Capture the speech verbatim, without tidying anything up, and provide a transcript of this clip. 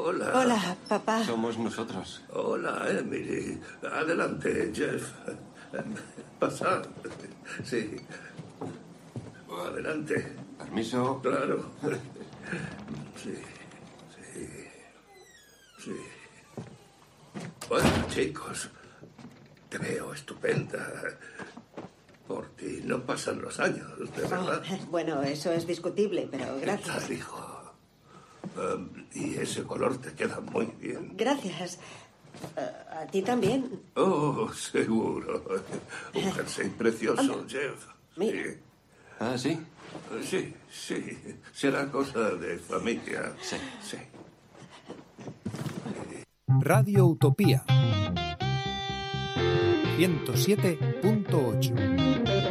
Hola. Hola, papá. Somos nosotros. Hola, Emily. Adelante, Jeff. Pasad. Sí. Adelante. Permiso. Claro. Sí, sí, sí. Bueno, chicos, te veo estupenda. Por ti no pasan los años, de verdad. Oh, bueno, eso es discutible, pero ¿Qué gracias. tal, hijo? Um, y ese color te queda muy bien. Gracias. Uh, a ti también. Oh, seguro. Un jersey precioso, Anda. Jeff. Mira. Sí. Ah, ¿sí? Sí, sí. Será cosa de familia. Sí. Sí. Radio Utopía ciento siete punto ocho.